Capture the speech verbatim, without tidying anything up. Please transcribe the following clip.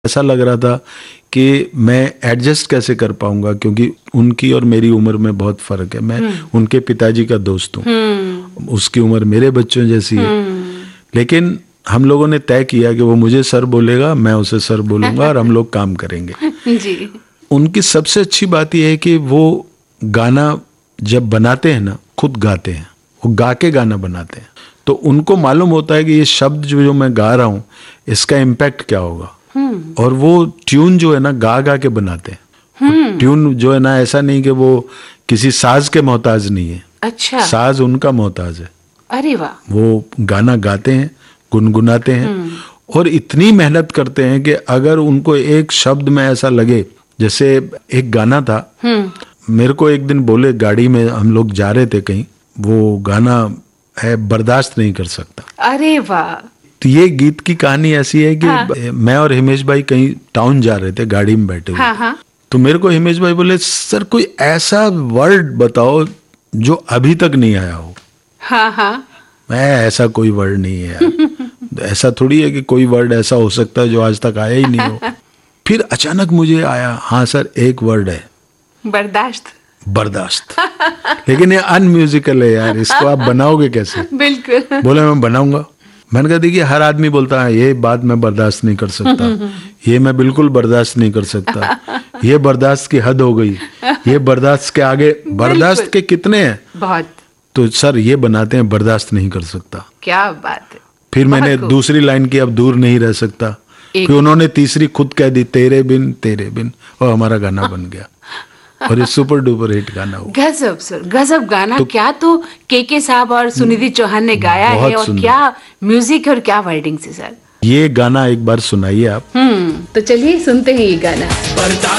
ऐसा लग रहा था कि मैं एडजस्ट कैसे कर पाऊंगा, क्योंकि उनकी और मेरी उम्र में बहुत फर्क है। मैं उनके पिताजी का दोस्त हूँ, उसकी उम्र मेरे बच्चों जैसी है। लेकिन हम लोगों ने तय किया कि वो मुझे सर बोलेगा, मैं उसे सर बोलूंगा और हम लोग काम करेंगे। जी। उनकी सबसे अच्छी बात यह है कि वो गाना जब बनाते हैं ना, खुद गाते हैं, वो गा के गाना बनाते हैं। तो उनको मालूम होता है कि ये शब्द जो जो मैं गा रहा हूँ इसका इम्पैक्ट क्या होगा। और वो ट्यून जो है ना गा गा के बनाते हैं। ट्यून जो है ना ऐसा नहीं कि वो किसी साज के मोहताज नहीं है। अच्छा। साज उनका मोहताज है। अरे वाह। वो गाना गाते हैं, गुनगुनाते हैं और इतनी मेहनत करते हैं कि अगर उनको एक शब्द में ऐसा लगे, जैसे एक गाना था, मेरे को एक दिन बोले, गाड़ी में हम लोग जा रहे थे कहीं, वो गाना है बर्दाश्त नहीं कर सकता। अरे वाह। तो ये गीत की कहानी ऐसी है कि हाँ। मैं और हिमेश भाई कहीं टाउन जा रहे थे, गाड़ी में बैठे हुए। हाँ हाँ। तो मेरे को हिमेश भाई बोले, सर कोई ऐसा वर्ड बताओ जो अभी तक नहीं आया हो। हाँ हाँ। मैं ऐसा कोई वर्ड नहीं है यार। ऐसा थोड़ी है कि कोई वर्ड ऐसा हो सकता है जो आज तक आया ही नहीं हो। फिर अचानक मुझे आया, हाँ सर एक वर्ड है, बर्दाश्त। बर्दाश्त। लेकिन ये अनम्यूजिकल है यार, इसको आप बनाओगे कैसे? बिल्कुल। बोले मैं बनाऊंगा। मैंने कहा देखिए हर आदमी बोलता है ये बात मैं बर्दाश्त नहीं कर सकता, ये मैं बिल्कुल बर्दाश्त नहीं कर सकता, ये बर्दाश्त की हद हो गई, ये बर्दाश्त के आगे, बर्दाश्त के कितने हैं? बहुत। तो सर ये बनाते हैं बर्दाश्त नहीं कर सकता। क्या बात है। फिर मैंने दूसरी लाइन की, अब दूर नहीं रह सकता। फिर उन्होंने तीसरी खुद कह दी, तेरे बिन तेरे बिन, और हमारा गाना बन गया। और ये सुपर डुपर हिट गाना हुआ। गजब सर, गजब गाना। तो क्या तो केके साहब और सुनिधि चौहान ने गाया है, और क्या म्यूजिक और क्या वर्डिंग से सर। ये गाना एक बार सुनाइए आप। हम्म तो चलिए सुनते हैं ये गाना।